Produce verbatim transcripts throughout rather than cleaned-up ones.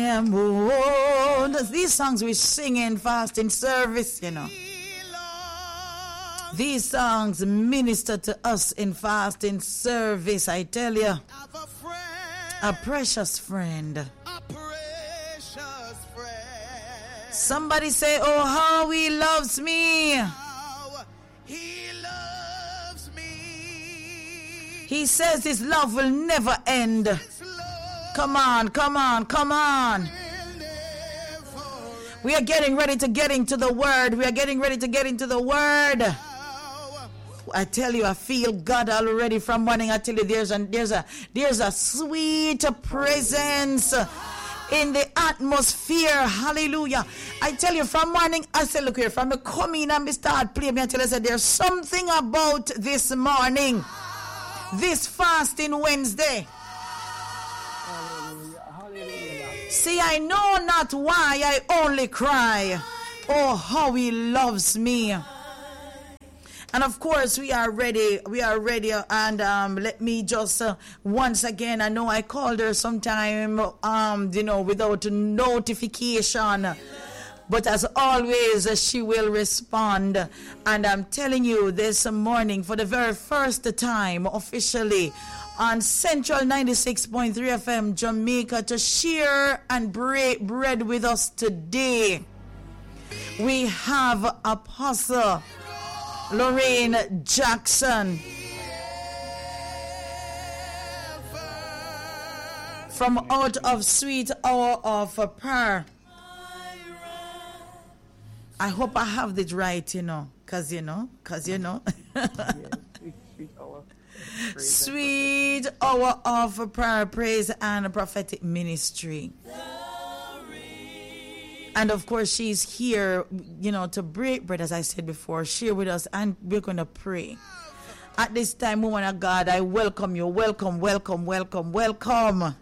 am old. These songs we sing in fasting service, you know. These songs minister to us in fasting service, I tell you. A precious friend. A precious friend. Somebody say, oh, how he loves me. How he loves me. He says his love will never end. Come on, come on, come on. We are getting ready to get into the word. We are getting ready to get into the word. I tell you, I feel God already from morning. I tell you, there's a there's a there's a sweet presence in the atmosphere. Hallelujah. I tell you, from morning, I said, look here, from the coming and me start playing, I tell you, I said, there's something about this morning, this fasting Wednesday. Hallelujah. Hallelujah. See, I know not why I only cry. Oh, how he loves me. And of course, we are ready. We are ready. And um, let me just uh, once again, I know I called her sometime, um, you know, without notification. But as always, uh, she will respond. And I'm telling you this morning, for the very first time officially on Central ninety-six point three F M Jamaica, to share and break bread with us today, we have Apostle Lorraine Jackson from out of Sweet Hour of Prayer. I hope I have it right, you know, because, you know, because, you know. Yeah, sweet, sweet hour. Sweet Hour of Prayer, Praise and Prophetic Ministry. And of course, she's here, you know, to break bread, as I said before, share with us, and we're going to pray. At this time, woman of God, I welcome you. Welcome, welcome, welcome, welcome.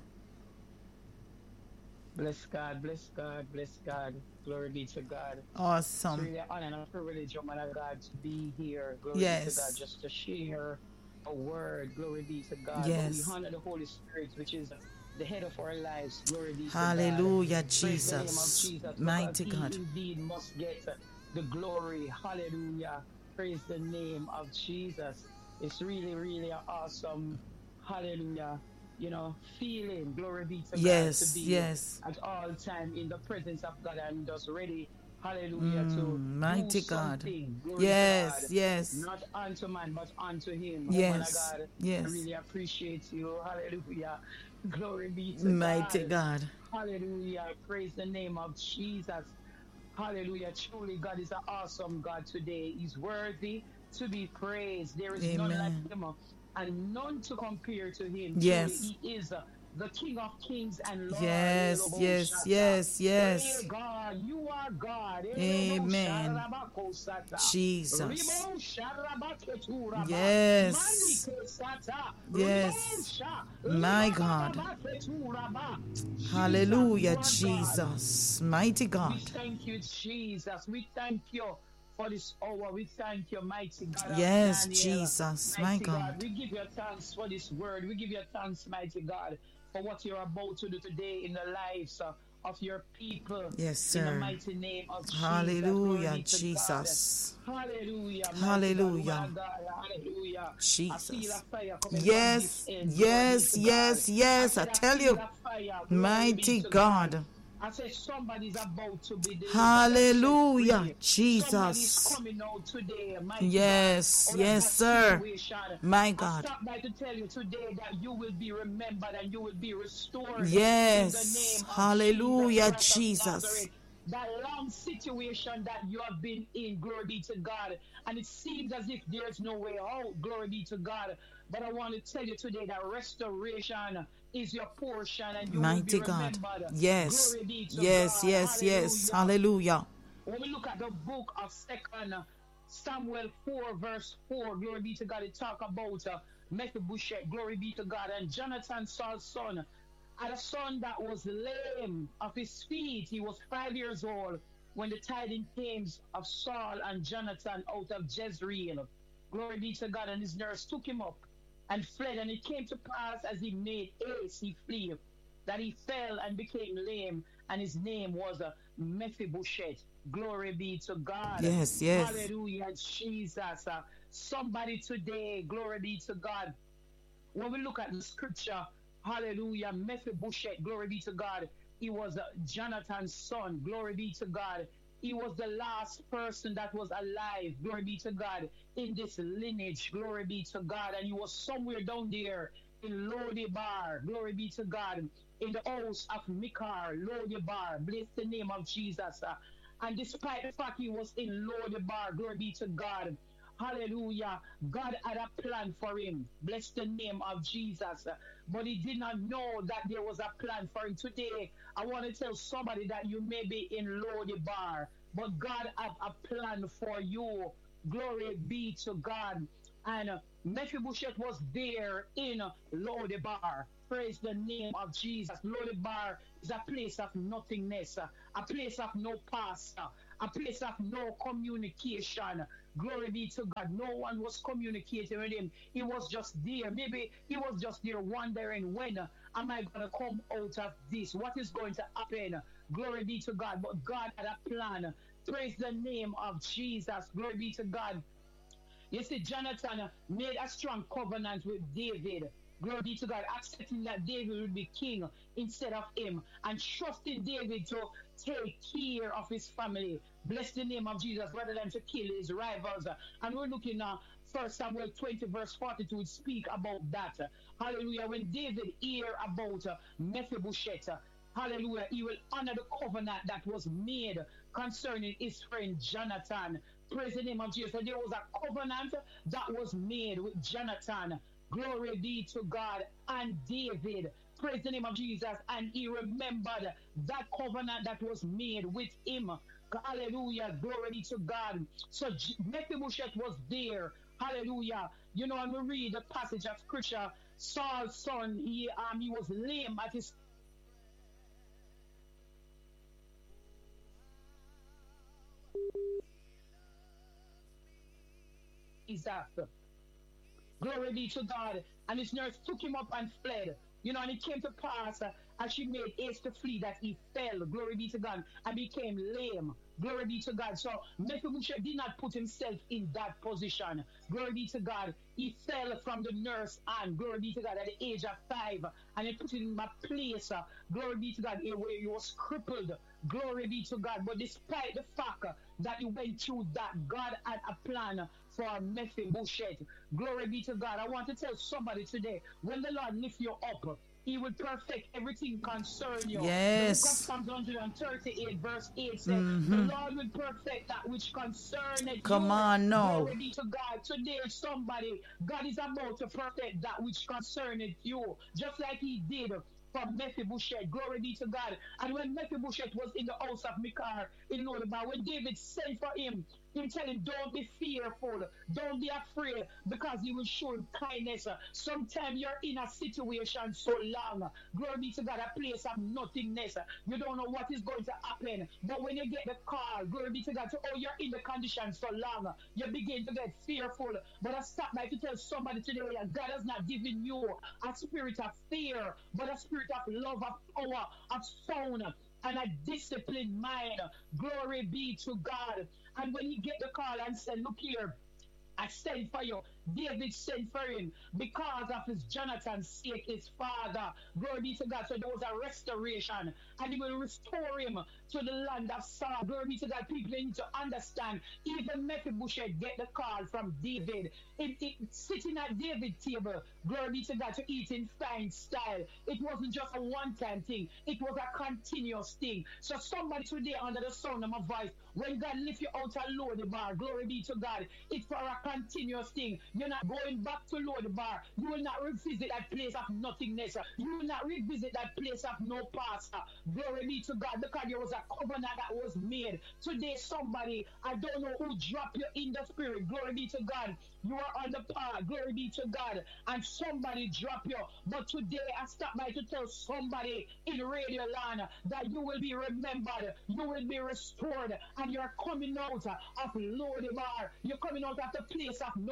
Bless God, bless God, bless God. Glory be to God. Awesome. It's really an honor and a privilege, woman of God, to be here. Glory Yes. be to God, just to share a word. Glory be to God. Yes. But we honor the Holy Spirit, which is the head of our lives. Glory be to Hallelujah, God. Praise the name of Jesus. Jesus. Mighty Because God. He indeed must get the glory. Hallelujah. Praise the name of Jesus. It's really, really an awesome, hallelujah, you know, feeling. Glory be to Yes, God, to be yes. at all time in the presence of God and just ready, hallelujah, Mm, to mighty do God. something. Glory Yes, to God. yes. Not unto man, but unto Him. Woman of Yes, God, I yes. really appreciate you. Hallelujah. Glory be to Mighty God. God. Hallelujah. Praise the name of Jesus. Hallelujah. Truly, God is an awesome God today. He's worthy to be praised. There is none like Amen. Him and none to compare to Him. Truly, Yes. He is uh, the King of Kings and Lord. Yes, Elobo yes, Shata. yes, Hey yes. God, you are God. Elebo Amen. Sharabako Sata. Jesus. Ribo Sharabaketuraba. Yes. Mandike Sata. Ribo Yes. Sha. My God. Libababaketuraba. Jesus, you Hallelujah, are God. Jesus. Mighty We God. thank you, Jesus. We thank you for this hour. We thank you, mighty God of Yes, Daniel. Jesus. My Mighty God, God. we give you thanks for this word. We give you thanks, mighty God, for what you're about to do today in the lives uh, of your people. Yes, In the sir. mighty name of Jesus. Glory Hallelujah, be to God. Jesus. Hallelujah, mighty God, woman Hallelujah. of God. Hallelujah. I feel a Jesus. fire coming from this Yes, end. Glory be yes, to God. yes, I yes. I said, I tell feel you, a fire. Glory be mighty to God. God. I said, somebody's about to be delivered and set Hallelujah, free. Somebody's Jesus. coming out today, mighty God, Yes, out of yes, that sir. situation. My I God. stopped by to tell you today that you will be remembered and you will be restored in the Yes. name of Jesus Hallelujah, Christ of Jesus. Nazareth. That long situation that you have been in, glory be to God. And it seems as if there's no way out, glory be to God. But I want to tell you today that restoration is your portion and you will be Mighty God. remembered. Yes. Glory be to Yes, God. yes, yes. Hallelujah. Hallelujah. When we look at the book of Second Samuel four, verse four, glory be to God, it talk about uh, Mephibosheth, glory be to God, and Jonathan, Saul's son, had a son that was lame of his feet. He was five years old when the tidings came of Saul and Jonathan out of Jezreel. Glory be to God, and his nurse took him up and fled. And it came to pass as he made haste, he fled, that he fell and became lame, and his name was uh, Mephibosheth. Glory be to God. Yes, yes. Hallelujah, Jesus. Uh, somebody today, glory be to God. When we look at the scripture, hallelujah, Mephibosheth, glory be to God. He was uh, Jonathan's son, glory be to God. He was the last person that was alive, glory be to God, in this lineage, glory be to God. And he was somewhere down there in Lodebar, glory be to God, in the house of Mikar, Lodebar, bless the name of Jesus. Uh, and despite the fact he was in Lodebar, glory be to God, hallelujah, God had a plan for him. Bless the name of Jesus. Uh, But he did not know that there was a plan for him. Today, I want to tell somebody that you may be in Lodebar, but God have a plan for you. Glory be to God. And uh, Mephibosheth was there in uh, Lodebar. Praise the name of Jesus. Lodebar is a place of nothingness, uh, a place of no pastor, a place of no communication. Glory be to God. No one was communicating with him. He was just there. Maybe he was just there wondering, when uh, am I going to come out of this? What is going to happen? Glory be to God. But God had a plan. Praise the name of Jesus. Glory be to God. You see, Jonathan made a strong covenant with David. Glory be to God, accepting that David would be king instead of him, and trusting David to take care of his family. Bless the name of Jesus, rather than to kill his rivals. And we're looking at First Samuel twenty, verse forty-two, speak about that. Hallelujah. When David hear about uh, Mephibosheth, uh, hallelujah, he will honor the covenant that was made concerning his friend Jonathan. Praise the name of Jesus. And there was a covenant that was made with Jonathan. Glory be to God and David. Praise the name of Jesus. And he remembered that covenant that was made with him. Hallelujah. Glory be to God. So Mephibosheth was there. Hallelujah. You know, and we read the passage of scripture, Saul's son, he, um, he was lame at his Jesus. Glory be to God. And his nurse took him up and fled. You know, and it came to pass uh, as she made haste to flee that he fell. Glory be to God. And became lame. Glory be to God. So Mephibosheth did not put himself in that position. Glory be to God. He fell from the nurse hand. Glory be to God, at the age of five. And he put him in a place. Uh, glory be to God, where he was crippled. Glory be to God. But despite the fact uh, that he went through that, God had a plan for Mephibosheth. Glory be to God. I want to tell somebody today, when the Lord lift you up, he will perfect everything concerning you. Yes. The book of Psalms one thirty-eight, verse eight says, mm-hmm. The Lord will perfect that which concerneth Come you. on, no. Glory be to God. Today, somebody, God is about to perfect that which concerneth you, just like he did from Mephibosheth. Glory be to God. And when Mephibosheth was in the house of Mikar in Lodebar, when David sent for him, he tell him, don't be fearful, don't be afraid, because he will show him kindness. Sometimes you're in a situation so long, glory be to God, a place of nothingness. You don't know what is going to happen. But when you get the call, glory be to God, so, oh, you're in the condition so long, you begin to get fearful. But I stop by to tell somebody today that God has not given you a spirit of fear, but a spirit of love, of power, of sound, and a disciplined mind. Glory be to God. And when he get the call and said, look here, I sent for you. David sent for him because of his Jonathan's sake, his father. Glory be to God. So there was a restoration, and he will restore him to the land of Saul. Glory be to God. People need to understand. Even Mephibosheth get the call from David. It, it, sitting at David's table, glory be to God, to eat in fine style. It wasn't just a one-time thing. It was a continuous thing. So somebody today under the sound of my voice, when God lift you out of Lodebar, glory be to God, it's for a continuous thing. You're not going back to Lodebar. You will not revisit that place of nothingness. You will not revisit that place of no past. Glory be to God, because there was a covenant that was made. Today, somebody, I don't know who dropped you in the spirit. Glory be to God. You are on the path. Glory be to God. And somebody drop you. But today, I stop by to tell somebody in Radio Land that you will be remembered. You will be restored. And you're coming out of Lodebar. You're coming out of the place of no past.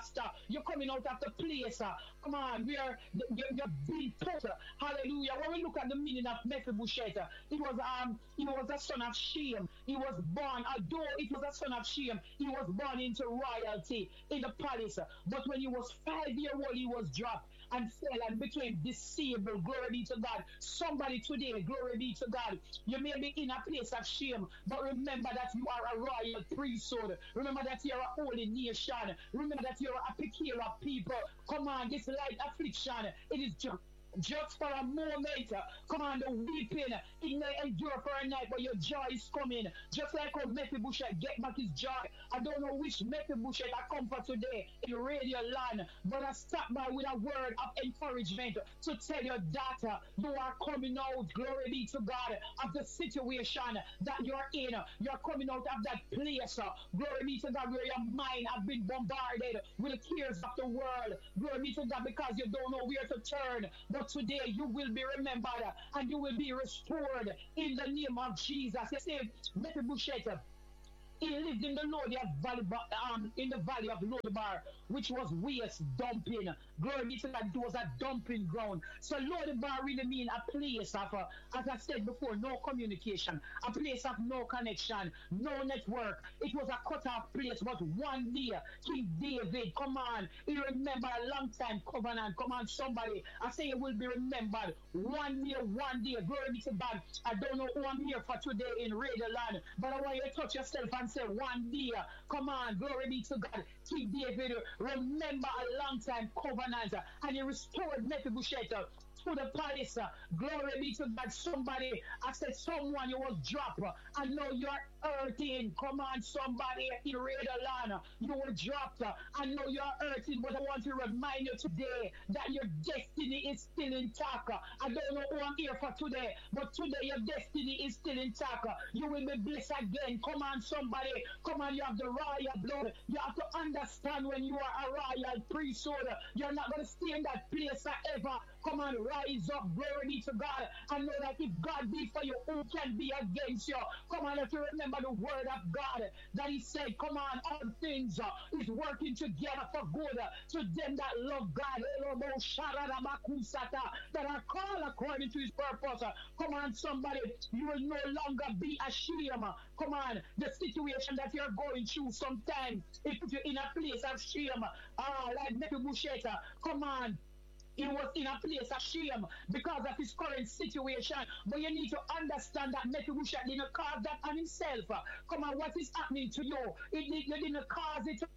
master. You're coming out of the place. uh, Come on, we are you're, you're being put. uh, Hallelujah. When we look at the meaning of Mephibosheth, uh, it was um he was a son of Shem. He was born, although it was a son of Shem, he was born into royalty in the palace. uh, But when he was five years old, he was dropped and fell and became disabled. Glory be to God. Somebody today, glory be to God. You may be in a place of shame, but remember that you are a royal priesthood. Remember that you're a holy nation. Remember that you're a peculiar people. Come on, this light affliction, it is just just for a moment. uh, Come on, the weeping, it may endure for a night, but your joy is coming. Just like how Mephibosheth get back his joy. I don't know which Mephibosheth I come for today in radio land, but I stop by with a word of encouragement to tell your daughter you are coming out, glory be to God, of the situation that you're in. You're coming out of that place, uh, glory be to God, where your mind has been bombarded with the cares of the world. Glory be to God, because you don't know where to turn. But today you will be remembered uh, and you will be restored in the name of Jesus. You see, Mephibosheth, uh, he lived in the Lodi valley, um, in the valley of Lodebar, which was waste dumping. Glory be to God, it was a dumping ground. So Lodebar really mean a place of, uh, as I said before, no communication, a place of no connection, no network. It was a cut-off place. But one day, King David, come on, he remembered a long time covenant. Come on, somebody, I say it will be remembered. One day, one day, glory be to God. I don't know who I'm here for today in Radio Land, but I want you to touch yourself and say one day, come on, glory be to God. King David, remember a long time covenant, uh, and he restored Mephibosheth uh, to the palace. uh, Glory be to God. Somebody, I said someone you was dropped. uh, I know you're hurting. Come on, somebody in Radio Land, uh, you were dropped. uh, I know you're hurting, but I want to remind you today that your destiny is still intact. uh, I don't know who I'm here for today, but today your destiny is still intact. uh, You will be blessed again. Come on, somebody. Come on, you have the royal blood. You have to understand when you are a royal priesthood, you're not going to stay in that place forever. Come on, rise up. Glory be to God. I know that if God be for you, who can be against you? Come on, if you remember the word of God that he said, come on, all things uh, is working together for good uh, to them that love God, that are called according to his purpose. Uh, Come on, somebody, you will no longer be ashamed. Uh, Come on, the situation that you're going through sometimes, it puts you in a place of shame. Ah, like Mephibosheth, uh, come on. He was in a place of shame because of his current situation. But you need to understand that Mephibosheth didn't cause that on himself. Come on, what is happening to you? It, you didn't cause it.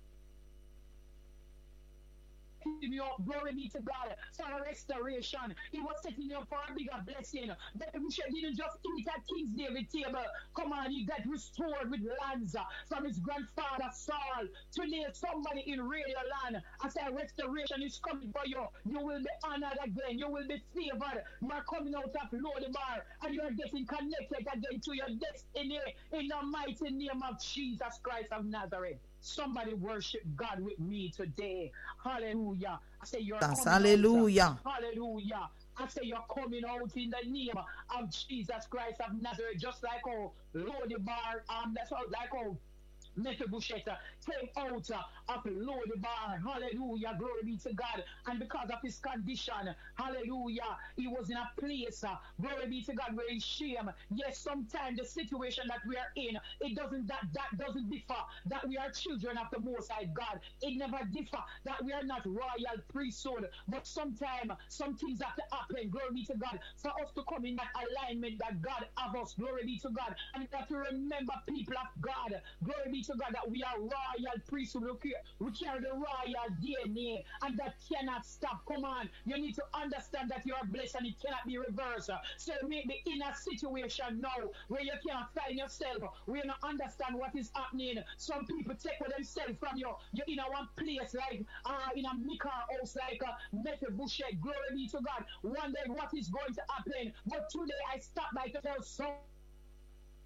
You up, glory be to God, for a restoration. He was setting you up for a bigger blessing. Mephibosheth didn't just eat at King David's table. Come on, he got restored with lands from his grandfather Saul. Today, somebody in Radio Land, I say restoration is coming for you. You will be honored again. You will be favored. You are coming out of Lodebar and you are getting connected again to your destiny in the mighty name of Jesus Christ of Nazareth. Somebody worship God with me today. Hallelujah. I say you're That's coming hallelujah. out. Hallelujah. I say you're coming out in the name of Jesus Christ of Nazareth. Just like how Lodebar, um, that's how, like how Mephibosheth uh, came out uh, of Lodebar. Hallelujah. Glory be to God. And because of his condition, hallelujah, he was in a place, uh, glory be to God, where he's shame. Yes, sometimes the situation that we are in, it doesn't that that doesn't differ that we are children of the Most High God. It never differ that we are not royal priesthood. But sometimes some things have to happen. Glory be to God, for us to come in that alignment that God have us. Glory be to God. And we have to remember, people of God, glory be to God, that we are royal priesthood. We carry the royal D N A, and that cannot stop. Come on, you need to understand that you are blessed and it cannot be reversed. So you may be in a situation now where you can't find yourself, where you don't understand what is happening. Some people take with themselves from you. You're in a one place like uh, in a Micah house, like uh, Mephibosheth. Glory be to God. One day what is going to happen? But today I stop by to tell some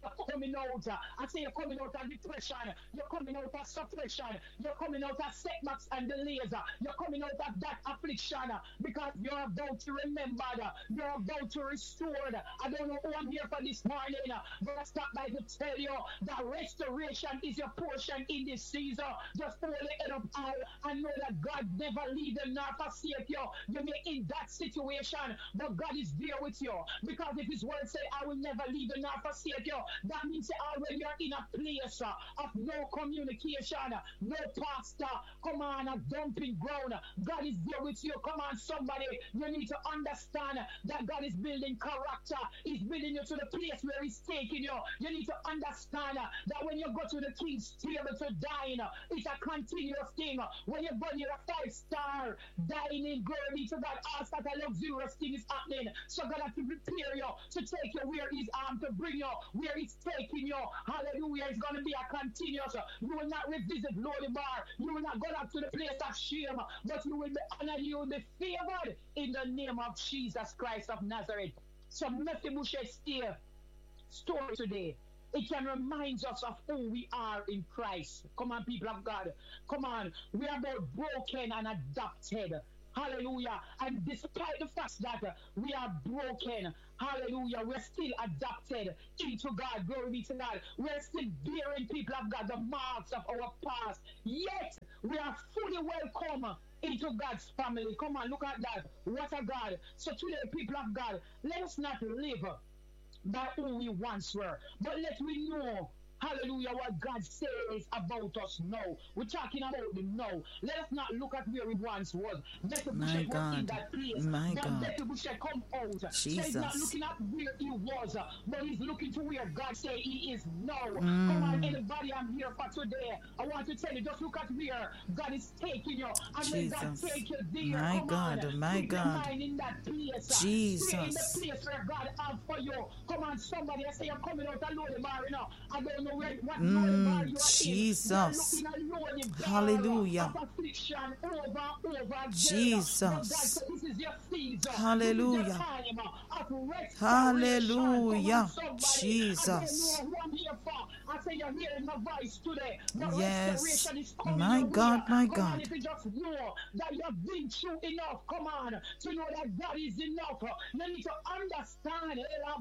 you're coming out. uh, I say you're coming out of depression. You're coming out of suppression. You're coming out of setbacks and delays. uh, You're coming out of that affliction uh, because you're about to remember. uh, You're about to restore. uh, I don't know who I'm here for this morning, uh, but I stop by to tell you that restoration is your portion in this season. Just hold it head up high and know that God never leave them nor forsake you. You may in that situation, but God is there with you. Because if His word say, I will never leave you nor forsake you, that means already you're in a place uh, of no communication, uh, no pastor. Come on, a dumping ground. God is there with you. Come on, somebody. You need to understand that God is building character. He's building you to the place where He's taking you. You need to understand uh, that when you go to the king's table to dine, uh, it's a continuous thing. When you go near a five-star dining, glory be to God, all that a luxurious thing is happening. So God has to prepare you to take you where He's um, to bring you, where He's taking you. Hallelujah. It's going to be a continuous. You will not revisit Lord Bar. You will not go back to the place of shame, but you will be honored. You will be favored in the name of Jesus Christ of Nazareth. So Mephibosheth's story today, it can remind us of who we are in Christ. Come on, people of God. Come on. We are both broken and adopted. Hallelujah. And despite the fact that we are broken, hallelujah, we're still adopted into God. Glory be to God. We're still bearing, people of God, the marks of our past. Yet, we are fully welcome into God's family. Come on, look at that. What a God. So today, people of God, let us not live by who we once were, but let we know, hallelujah, what God says about us now. We're talking about the now. Let us not look at where we once was. My God. In that place. My but God. Mephibosheth come out. Jesus. So he's not looking at where he was, but he's looking to where God say he is now. Mm. Come on, anybody, I'm here for today. I want to tell you, just look at where God is taking you. And when God Jesus. take you there, My come God, on, my keep your God. mind in that place. Jesus. Stay in the place where God has for you. Come on, somebody, I say you're coming out of Lord Bar, you know. I don't know where, what Mm, Lord Bar you are Jesus. in. You're looking at Lord Bar Hallelujah. of affliction over, over again. Jesus. But God said, this is your season. Hallelujah. This is your time of restoration. Hallelujah. Come on, somebody. Jesus. I don't know who I'm here for. I say you're hearing my voice today. The Yes. restoration is coming My your God, way. my Come God. on, if you just know that you've been through enough, come on, to know that God is enough. You need to understand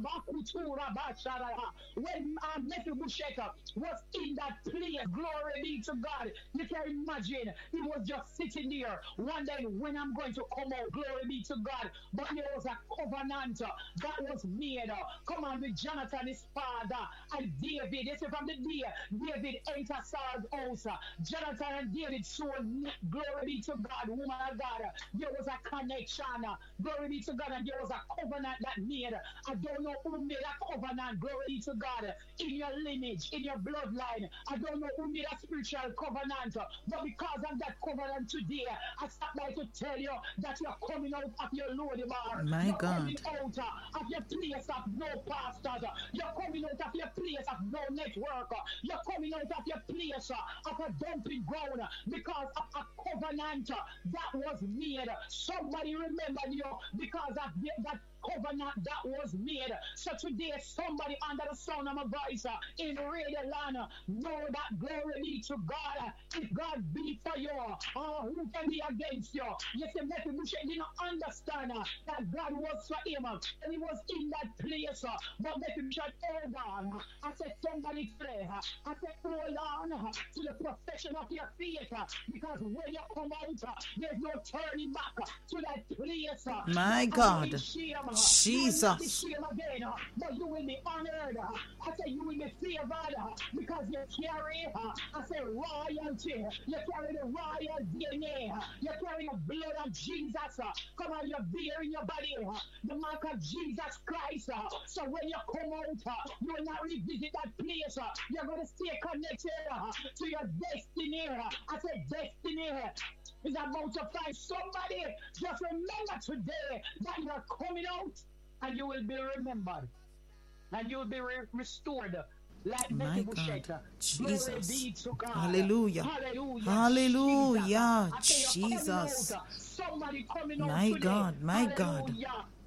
when um, Mephibosheth was in that place, glory be to God. You can imagine he was just sitting there wondering when I'm going to come out, glory be to God. But there was a covenant that was made. Come on, with Jonathan, his father, and David. They say from the day David entered Saul's house, Jonathan and David saw, glory be to God, woman of God. There was a connection, glory be to God, and there was a covenant that made. I don't know who made a covenant, glory be to God, in your lineage, in your bloodline. I don't know who made a spiritual covenant, but because of that covenant today, I stop by to tell you that you're coming out of your Lord Bar. My you're God. coming out of your place of no pastors. You're coming out of your place of no network. You're coming out of your place of a dumping ground because of a covenant that was made. Somebody remember you because of the, that covenant that was made. So today, somebody under the sound of my voice uh, in Radio Land, uh, know that glory be to God. Uh, if God be for you, uh, who can be against you? You see, Mephibosheth did not understand uh, that God was for him, uh, and he was in that place. Uh, but Mephibosheth, hold on. I said, somebody today, uh, I said, hold on uh, to the profession of your faith, uh, because when you come out, uh, there's no turning back uh, to that place. Uh, My God. shame, uh, Jesus. You will not be shamed again, uh, but you will be honored. Uh, I say you will be favored uh, because you carry, uh, I say royalty. You carry the royal D N A. Uh, you carry the blood of Jesus. Uh, come on, you're bearing your body uh, the mark of Jesus Christ. Uh, so when you come out, uh, you will not revisit that place. Uh, you're going to stay connected uh, to your destiny. Uh, I say destiny is about to find somebody. Just remember today that you are coming out and you will be remembered and you will be re- restored like My Mephibosheth. God. Glory Jesus. be to God. Hallelujah. Hallelujah. Hallelujah. Jesus. I say you're coming Jesus. out. Somebody coming out My today. God. My God. Hallelujah.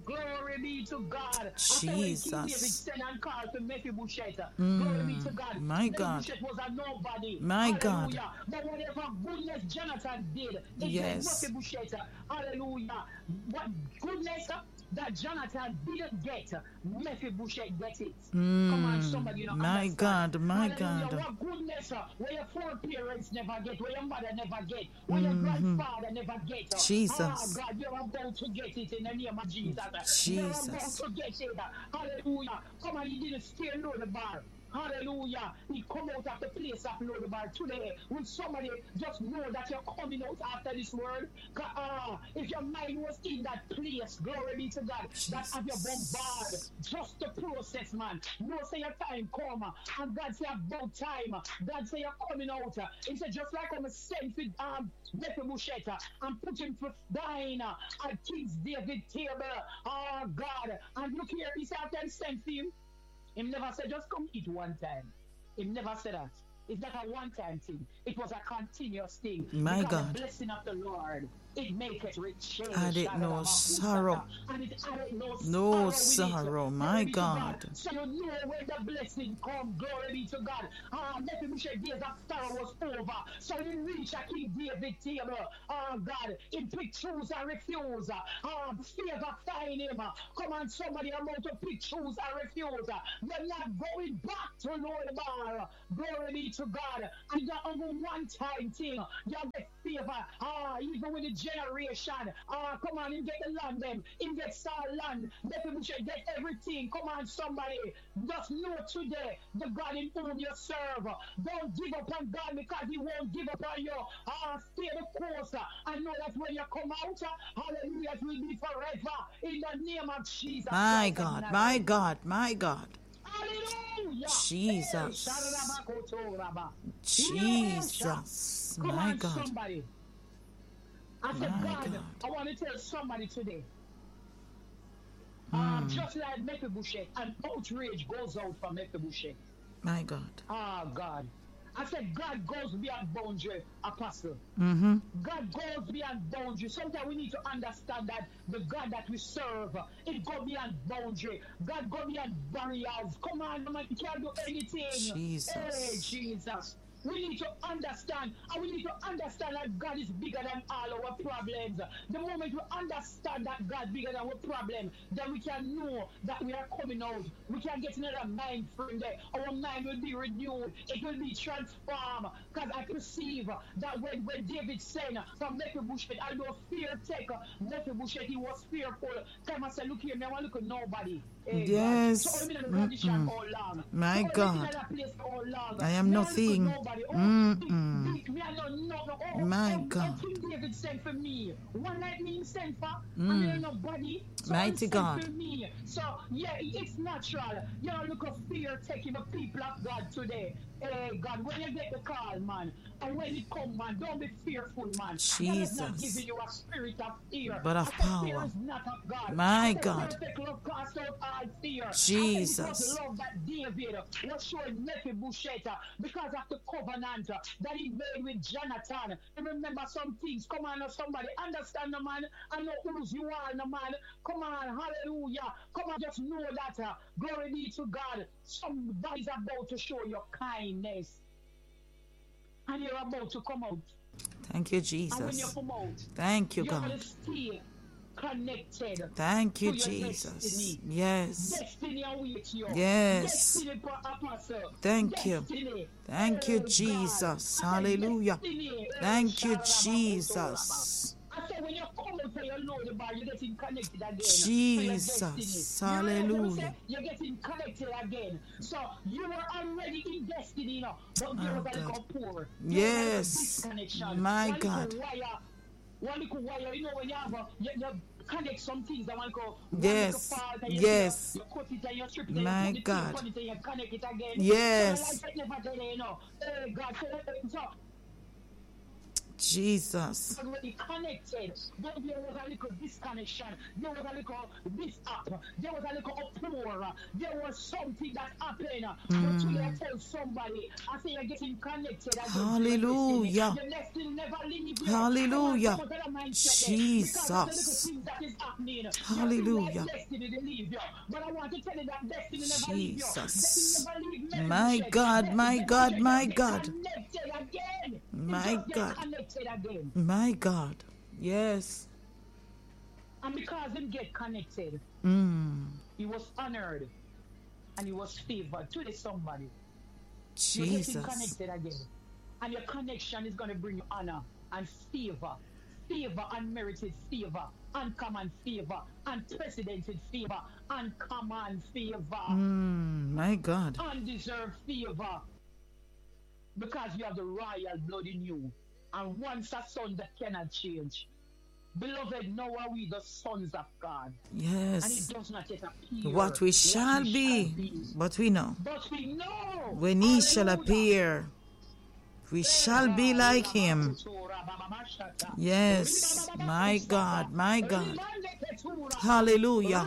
Glory be to God. Jesus. After when King David sent and called to Mephibosheth. Mm, glory be to God. My God. Mephibosheth was a nobody. My Hallelujah. God. But whatever goodness Jonathan did, it yes. made Mephibosheth. Hallelujah. What goodness that Jonathan didn't get, Mephibosheth get it. Mm, Come on, somebody, you know, my understand. God, my Hallelujah. God. What goodness uh, where your foreparents never get, where your mother never get, where mm-hmm. your grandfather never get. Uh, Jesus. Oh God, you're about to get it in the name of Jesus. Jesus. You're about to get it. Hallelujah. Come on, you didn't stay low the bar. Hallelujah. He come out of the place of Lodabar today. Will somebody just know that you're coming out after this word? Uh, if your mind was in that place, glory be to God, Jesus. That have you bombarded, just the process, man. No say your time come, and God say about time. God say you're coming out. He said, just like I'm sent with um, Mephibosheth and put him for dying at King David table. Oh God. And look here, he said, after he sent him, he never said, just come eat one time. He never said that. It's not a one-time thing. It was a continuous thing. My because God. The blessing of the Lord, it maketh rich. Added no sorrow. And it added no, no sorrow. sorrow. My God. God. So you know when the blessing come, glory be to God. Ah, uh, Mephibosheth days of sorrow was over. So he reached a King David table. Oh God, he picked choose and refuse. Ah, favor find him. Come on, somebody about to pick choose and refuse. You're not going back to Lord Bar. Glory be to God. And you're only one time thing. You get favor. Ah, even with the generation. Ah, come on, you get the land them. You get star land. Mephibosheth get everything. Come on, somebody. Just know today the God in whom you serve. Don't give up on God because He won't give up on you. Ah, stay the course. I know that when you come out, hallelujah, it will be forever. In the name of Jesus. My God, my God, my God. Hallelujah. Jesus. Jesus. Come my on, God. Somebody. I said, my God, God, I want to tell somebody today. Mm. Um, just like Mephibosheth, an outrage goes out from Mephibosheth. My God. Ah, oh, God. I said, God goes beyond boundary, Apostle. Mm-hmm. God goes beyond boundary. Sometimes we need to understand that the God that we serve, it goes beyond boundary. God goes beyond barriers. Come on, man, you can't do anything. Jesus. Hey, Jesus. We need to understand, and we need to understand that God is bigger than all our problems. The moment we understand that God is bigger than our problem, then we can know that we are coming out. We can get another mind frame there. Our mind will be renewed. It will be transformed. Because I perceive that when, when David said from Mephibosheth, I know fear take Mephibosheth, he was fearful. Come and say, look here, I want to look at nobody. Hey, yes. God. So I'm in a condition all long. My so God. All long. I am nothing. Oh, Mm-mm. big, big, me, I don't know, no, oh, My oh, God. King David sent for me. One like me sent for, Mm. and there ain't nobody. So Mighty God. For me. So, yeah, it's natural. You know, look at fear taking the people of God today. Hey, God, when you get the call, man, and when it come, man, don't be fearful, man. Jesus. God is not giving you a spirit of fear. But of power. Fear power. is not of God. My the God. Perfect love casts out all fear. Jesus. I think it was love that David was showing Mephibosheth because of the covenant that he made with Jonathan. And remember some things. Come on, somebody. Understand, the man. I know who's you are, the man. Come on, hallelujah. Come on, just know that. Uh, glory be to God. Somebody's about to show your kindness. And you're about to come out. Thank you, Jesus. And when you come out, thank you, you're God. going to stay connected. Thank you, to your Jesus. Destiny. Yes. Destiny awaits you. Yes. Destiny, Apostle. Thank Destiny. you. Thank you, Oh, Jesus. God. Hallelujah. Destiny. Thank you, Oh, Jesus. I said when you come out for your Lord, you're getting connected again. Jesus. Hallelujah. You're getting connected again. So you were already in destiny, you know, but there Oh, was a little God. poor. Yes. My one God. Little wire, one little wire, you know, when you have a, you, you connect some things that want to go. Yes. Part and you Yes. You cut it and you strip it My and you God. put it and you connect it again. Yes. So like never did, you know. Oh, God. So, so Jesus. Already connected. Then there was a little disconnection. There was a little this up. There was a little uproar. There was something that happened. Mm. But today I tell somebody, I say you're getting connected. Again. Hallelujah. The next thing never leave you. Hallelujah. Jesus. Hallelujah. But I want to tell you that destiny never leave you. Jesus. Destiny never leave me. My God, my God, my God. Connected again. My You just get God. connected again. My God. Yes. And because him get connected, Mm. he was honored and he was favored. Today somebody. You're getting Jesus. connected again. And your connection is going to bring you honor and favor. Favor, unmerited favor, uncommon favor, unprecedented favor, uncommon favor, Mm. My God. undeserved favor. Because you have the royal blood in you. And once a son that cannot change. Beloved, now are we the sons of God. And Yes. it does not yet appear What we shall we be, shall be. but we know. But we know When he shall hallelujah, appear, we shall be like him. Yes. My God, my God. Hallelujah.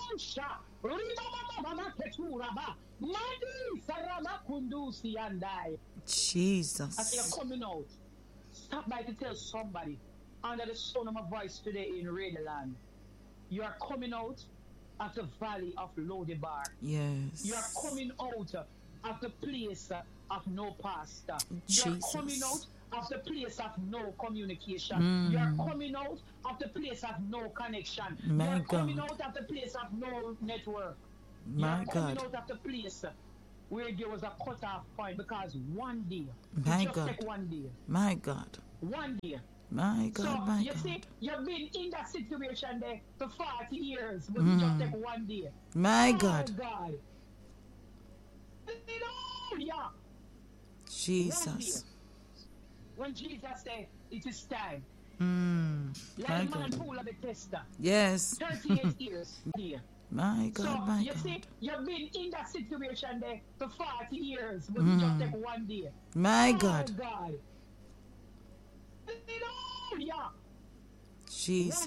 As you're Jesus. coming out, Stop by to tell somebody under the sound of my voice today in Radio Land. You are coming out of the valley of Lodebar. yes. You are coming out of the place of no pastor. You are Jesus. coming out of the place of no communication. Mm. You are coming out of the place of no connection. My you are coming God. out of the place of no network. My you are coming God. out of the place where there was a cut-off point because one day, My it just God. take one day, My God. one day. My So God, my you see, God. you've been in that situation there for forty years, but it just take one day. My Oh God. God. Hallelujah. Jesus. When Jesus said, it is time. Mm. Like My the man God. pool of Bethesda. Yes. thirty-eight years here. My So God, my you see, God. you've been in that situation there for forty years, but it just take one day. My Oh God. God. Hallelujah. Jesus.